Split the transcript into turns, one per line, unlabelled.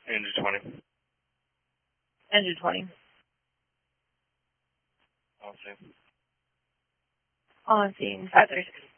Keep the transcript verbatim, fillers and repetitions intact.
Engine twenty.
Engine twenty.
I'll see.
All I'm seeing, five thirty-six.